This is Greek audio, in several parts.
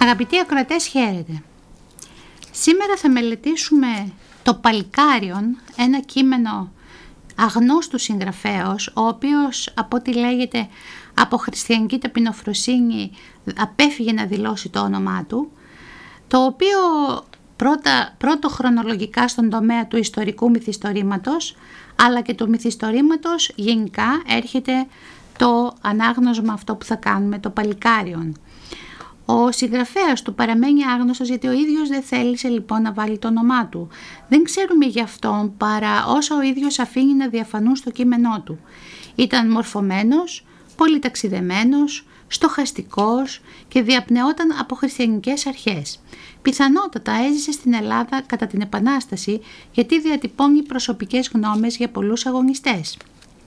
Αγαπητοί ακροατές, χαίρετε. Σήμερα θα μελετήσουμε το Παλικάριον, ένα κείμενο αγνώστου συγγραφέως, ο οποίος από ό,τι λέγεται από χριστιανική ταπεινοφροσύνη απέφυγε να δηλώσει το όνομά του, το οποίο πρώτο χρονολογικά στον τομέα του ιστορικού μυθιστορήματος, αλλά και του μυθιστορήματος γενικά έρχεται το ανάγνωσμα αυτό που θα κάνουμε, το Παλικάριον. Ο συγγραφέας του παραμένει άγνωστος γιατί ο ίδιος δεν θέλησε λοιπόν να βάλει το όνομά του. Δεν ξέρουμε γι' αυτόν παρά όσα ο ίδιος αφήνει να διαφανούν στο κείμενό του. Ήταν μορφωμένος, πολυταξιδεμένος, στοχαστικός και διαπνεόταν από χριστιανικές αρχές. Πιθανότατα έζησε στην Ελλάδα κατά την Επανάσταση γιατί διατυπώνει προσωπικές γνώμες για πολλούς αγωνιστές.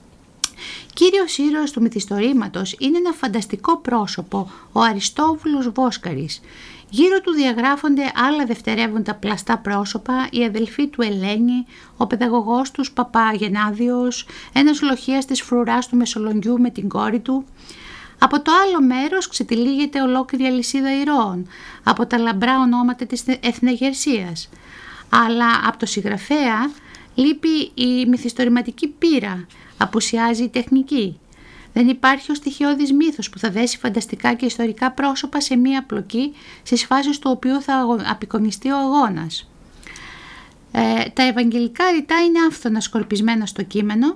Κύριος ήρωας του μυθιστορήματος είναι ένα φανταστικό πρόσωπο, ο Αριστόβουλος Βόσκαρης. Γύρω του διαγράφονται άλλα δευτερεύοντα πλαστά πρόσωπα, η αδελφή του Ελένη, ο παιδαγωγός τους Παπαγεννάδιος, ένας λοχείας της φρουράς του Μεσολογγιού με την κόρη του. Από το άλλο μέρος ξετυλίγεται ολόκληρη αλυσίδα ηρώων, από τα λαμπρά ονόματα της εθνεγερσίας. Αλλά από το συγγραφέα λείπει η μυθιστορηματική πείρα, απουσιάζει η τεχνική. Δεν υπάρχει ο στοιχειώδης μύθος που θα δέσει φανταστικά και ιστορικά πρόσωπα σε μία πλοκή στις φάσεις του οποίου θα απεικονιστεί ο αγώνας. Τα ευαγγελικά ρητά είναι άφθονα σκορπισμένα στο κείμενο.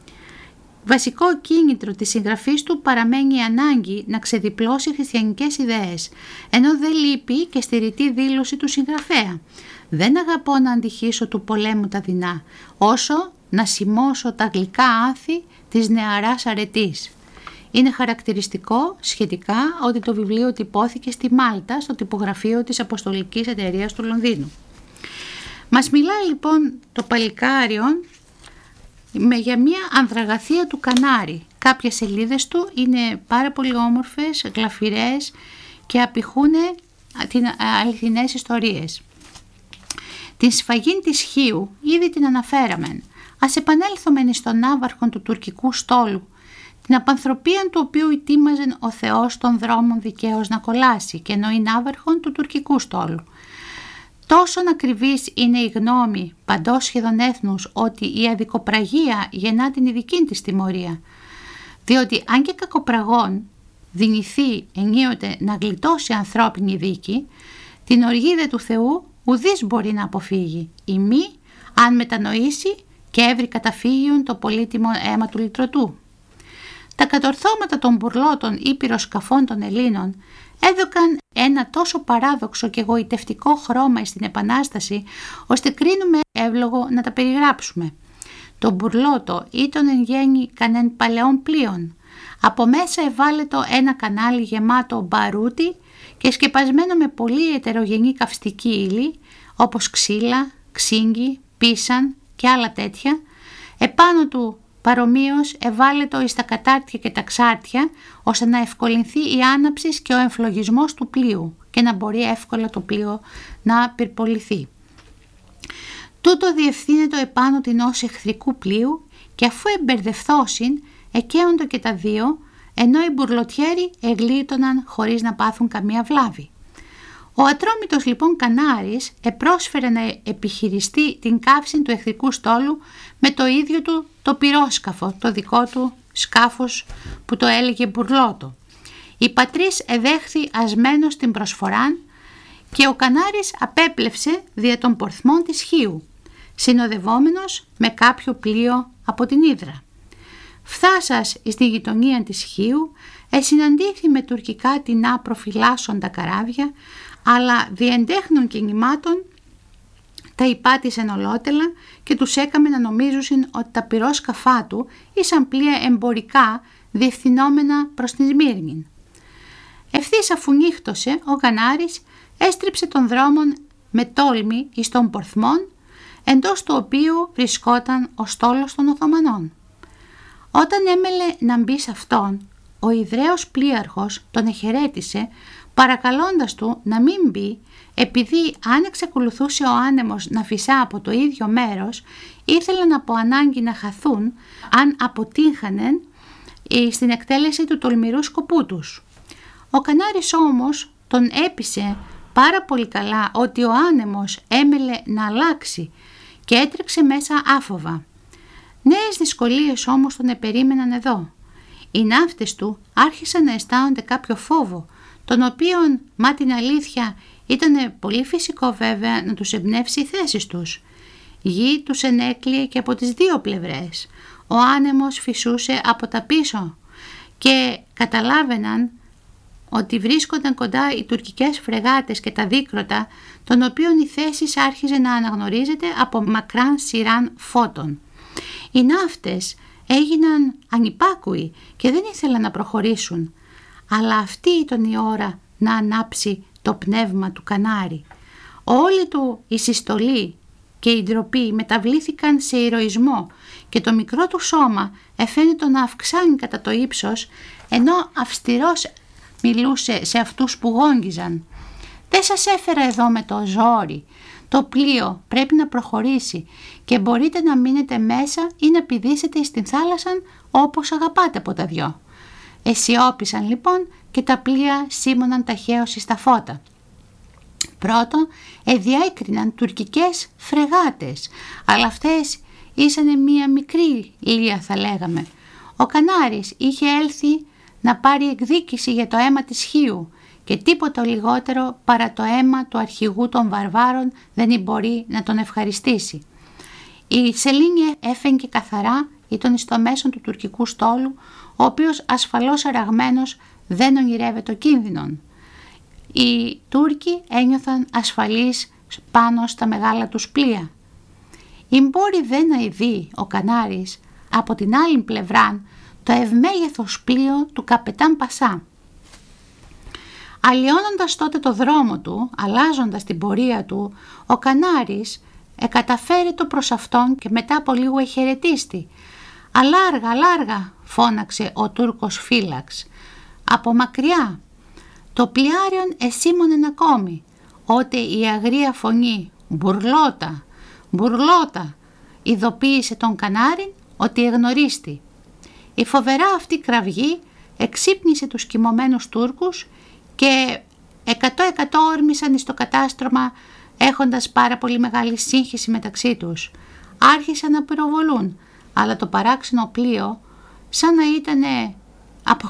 Βασικό κίνητρο της συγγραφής του παραμένει η ανάγκη να ξεδιπλώσει χριστιανικές ιδέες, ενώ δεν λείπει και στη ρητή δήλωση του συγγραφέα. Δεν αγαπώ να αντιχύσω του πολέμου τα δεινά, όσο να σημώσω τα γλυκά άνθη της νεαράς αρετής. Είναι χαρακτηριστικό σχετικά ότι το βιβλίο τυπώθηκε στη Μάλτα στο τυπογραφείο της Αποστολικής Εταιρείας του Λονδίνου. Μας μιλάει λοιπόν το Παλικάριον για μια ανδραγαθία του Κανάρη. Κάποιες σελίδες του είναι πάρα πολύ όμορφες, γλαφυρές και απηχούν αληθινές ιστορίες. Την σφαγή της Χίου ήδη την αναφέραμεν. Ας επανέλθουμε στον ναύαρχον του τουρκικού στόλου, την απανθρωπία του οποίου ητίμαζεν ο Θεός των δρόμων δικαίως να κολλάσει και εννοεί ναύαρχον του τουρκικού στόλου. Τόσον ακριβής είναι η γνώμη παντός σχεδόν έθνους ότι η αδικοπραγία γεννά την ειδική της τιμωρία, διότι αν και κακοπραγών δυνηθεί ενίοτε να γλιτώσει ανθρώπινη δίκη, την οργή του Θεού ουδής μπορεί να αποφύγει, ή μη αν μετανοήσει και έβρει καταφύγιον το πολύτιμο αίμα του λυτρωτού. Τα κατορθώματα των μπουρλότων ή πυροσκαφών των Ελλήνων έδωκαν ένα τόσο παράδοξο και εγωιτευτικό χρώμα στην Επανάσταση, ώστε κρίνουμε εύλογο να τα περιγράψουμε. Το μπουρλότο ήταν εν γέννη κανέν παλαιών πλοίων. Από μέσα ευάλετο ένα κανάλι γεμάτο μπαρούτι και σκεπασμένο με πολύ ετερογενή καυστική ύλη, όπως ξύλα, ξύγκι, πίσαν και άλλα τέτοια. Επάνω του παρομοίως ευάλετο εις τα κατάρτια και τα ξάρτια, ώστε να ευκολυνθεί η άναψη και ο εμφλογισμός του πλοίου και να μπορεί εύκολα το πλοίο να πυρποληθεί. Τούτο διευθύνεται επάνω την ως εχθρικού πλοίου και αφού εμπερδευθώσιν εκαίοντο και τα δύο, ενώ οι μπουρλοτιέροι εγλίτωναν χωρίς να πάθουν καμία βλάβη. Ο ατρόμητος λοιπόν Κανάρης επρόσφερε να επιχειριστεί την καύση του εχθρικού στόλου με το ίδιο του το πυρόσκαφο, το δικό του σκάφος που το έλεγε μπουρλότο. Η πατρίς εδέχθη ασμένος την προσφοράν και ο Κανάρης απέπλευσε δια των πορθμών της Χίου, συνοδευόμενος με κάποιο πλοίο από την Ύδρα. Φθάσας στη γειτονία της Χίου, συναντήθη με τουρκικά τεινά προφυλάσσοντα καράβια, αλλά διεντέχνων κινημάτων τα υπάτησεν ολότελα και τους έκαμε να νομίζουσιν ότι τα πυρόσκαφά του ήσαν πλοία εμπορικά διευθυνόμενα προς την Σμύρνην. Ευθύς αφού νύχτωσε, ο Κανάρης έστριψε των δρόμων με τόλμη εις των πορθμών, εντός του οποίου βρισκόταν ο στόλος των Οθωμανών. Όταν έμελε να μπει σε αυτόν, ο Ιδραίος πλοίαρχος τον εχαιρέτησε, παρακαλώντας του να μην μπει, επειδή αν εξακολουθούσε ο άνεμος να φυσά από το ίδιο μέρος, ήθελαν από ανάγκη να χαθούν αν αποτύχανεν στην εκτέλεση του τολμηρού σκοπού τους. Ο Κανάρης όμως τον έπεισε πάρα πολύ καλά ότι ο άνεμος έμελε να αλλάξει και έτρεξε μέσα άφοβα. Νέες δυσκολίες όμως τον επερίμεναν εδώ. Οι ναύτες του άρχισαν να αισθάνονται κάποιο φόβο, τον οποίον, μα την αλήθεια, ήταν πολύ φυσικό βέβαια να τους εμπνεύσει οι θέσεις τους. Γη τους ενέκλειε και από τις δύο πλευρές. Ο άνεμος φυσούσε από τα πίσω και καταλάβαιναν ότι βρίσκονταν κοντά οι τουρκικές φρεγάτες και τα δίκρωτα, των οποίων η θέση άρχιζε να αναγνωρίζεται από μακράν σειράν φώτων. Οι ναύτες έγιναν ανυπάκουοι και δεν ήθελαν να προχωρήσουν, αλλά αυτή ήταν η ώρα να ανάψει το πνεύμα του Κανάρη. Όλη του η συστολή και η ντροπή μεταβλήθηκαν σε ηρωισμό και το μικρό του σώμα εφαίνεται να αυξάνει κατά το ύψος, ενώ αυστηρός μιλούσε σε αυτούς που γόγγιζαν. «Δεν σας έφερα εδώ με το ζόρι. Το πλοίο πρέπει να προχωρήσει και μπορείτε να μείνετε μέσα ή να πηδήσετε στην θάλασσα όπως αγαπάτε από τα δυο». Εσιώπησαν λοιπόν και τα πλοία σίμωναν ταχαίως στα φώτα. Πρώτο διέκριναν τουρκικές φρεγάτες, αλλά αυτές ήσανε μία μικρή λία θα λέγαμε. Ο Κανάρης είχε έλθει να πάρει εκδίκηση για το αίμα της Χίου και τίποτα λιγότερο παρά το αίμα του αρχηγού των βαρβάρων δεν μπορεί να τον ευχαριστήσει. Η σελήνη έφεγγε καθαρά, ήταν στο μέσον του τουρκικού στόλου, ο οποίος ασφαλώς αραγμένος δεν ονειρεύεται το κίνδυνον. Οι Τούρκοι ένιωθαν ασφαλείς πάνω στα μεγάλα τους πλοία. Η μπόρη δεν αηδεί ο Κανάρης από την άλλη πλευρά το ευμέγεθος πλοίο του καπετάν Πασά. Αλλοιώνοντας τότε το δρόμο του, αλλάζοντας την πορεία του, ο Κανάρης καταφέρει το προς αυτόν και μετά από λίγο εχαιρετίστη. «Αλάργα, αλάργα», φώναξε ο Τούρκος φύλαξ. Από μακριά το πλοιάριον εσήμωνεν ακόμη, ότε η αγρία φωνή «Μπουρλότα, μπουρλότα» ειδοποίησε τον Κανάριν ότι εγνωρίστη. Η φοβερά αυτή κραυγή εξύπνησε τους κοιμωμένους Τούρκους και 100% όρμησαν στο κατάστρωμα, έχοντας πάρα πολύ μεγάλη σύγχυση μεταξύ τους. Άρχισαν να πυροβολούν, αλλά το παράξενο πλοίο, σαν να ήταν από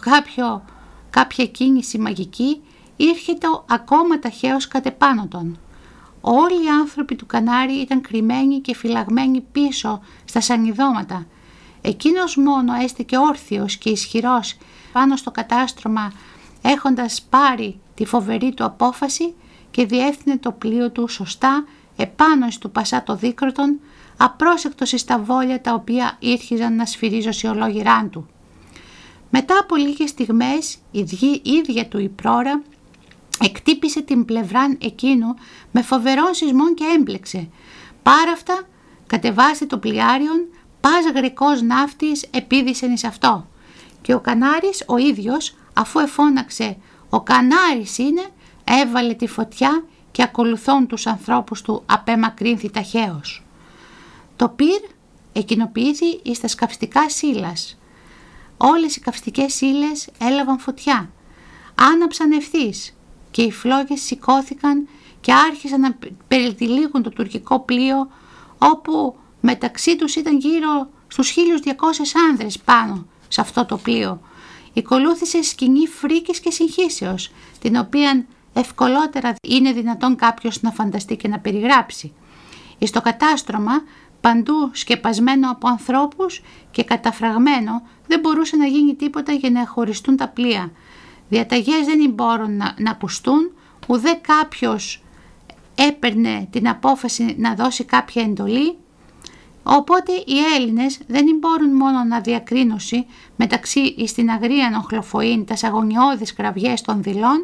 κάποια κίνηση μαγική, ήρχεται ακόμα ταχαίως κατ' επάνω των. Όλοι οι άνθρωποι του Κανάρη ήταν κρυμμένοι και φυλαγμένοι πίσω στα σανιδώματα. Εκείνος μόνο έστεκε όρθιος και ισχυρός πάνω στο κατάστρωμα, έχοντας πάρει τη φοβερή του απόφαση και διεύθυνε το πλοίο του σωστά επάνω του Πασά το δίκροτον, απρόσεκτος στα βόλια τα οποία ήρχιζαν να σφυρίζωσι ολόγυράν του. Μετά από λίγες στιγμές η ίδια του η πρόρα εκτύπησε την πλευράν εκείνου με φοβερών σεισμών και έμπλεξε. Πάρα αυτά κατεβάσει το πλοιάριον, πας γρεκός ναύτης επίδησεν εις αυτό. Και ο Κανάρης ο ίδιος, αφού εφώναξε «Ο Κανάρης είναι», έβαλε τη φωτιά και ακολουθών τους ανθρώπους του απέμακρύνθη ταχαίως. Το πυρ εκκοινοποιήθη εις τα σκαυστικά σύλλας. Όλες οι καυστικές ύλες έλαβαν φωτιά, άναψαν ευθύς και οι φλόγες σηκώθηκαν και άρχισαν να περιτυλίγουν το τουρκικό πλοίο, όπου μεταξύ τους ήταν γύρω στους 1.200 άνδρες πάνω σε αυτό το πλοίο. Ακολούθησε σκηνή φρίκης και συγχύσεως, την οποία ευκολότερα είναι δυνατόν κάποιος να φανταστεί και να περιγράψει. Εις το κατάστρωμα, παντού σκεπασμένο από ανθρώπους και καταφραγμένο, δεν μπορούσε να γίνει τίποτα για να χωριστούν τα πλοία. Διαταγές δεν μπορούν να ακουστούν, ουδέ κάποιος έπαιρνε την απόφαση να δώσει κάποια εντολή. Οπότε οι Έλληνες δεν μπορούν μόνο να διακρίνωσι μεταξύ στην αγρία νοχλοφοήν τας αγωνιώδεις κραυγές των δειλών